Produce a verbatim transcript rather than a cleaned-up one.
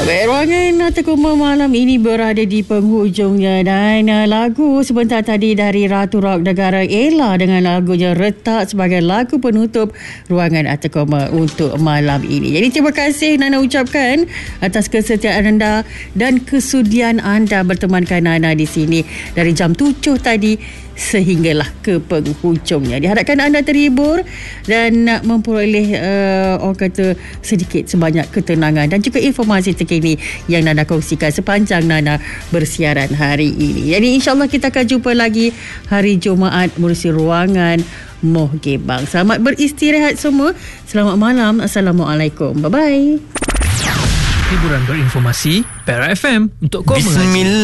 Baik, ruangan Tekuma malam ini berada di penghujungnya dan uh, lagu sebentar tadi dari Ratu Rock Negara Ella dengan lagunya Retak sebagai lagu penutup ruangan Tekuma untuk malam ini. Jadi terima kasih Nana ucapkan atas kesetiaan anda dan kesudian anda bertemankan Nana di sini dari jam tujuh tadi sehinggalah ke penghujungnya. Diharapkan anda terhibur dan nak memperoleh uh, orang kata sedikit sebanyak ketenangan dan juga informasi terkini yang Nana kongsikan sepanjang Nana bersiaran hari ini. Jadi insyaAllah kita akan jumpa lagi hari Jumaat menerusi ruangan Moh Gebang. Selamat beristirahat semua. Selamat malam. Assalamualaikum. Bye-bye. Hiburan berinformasi Perak F M untuk kau mengaji.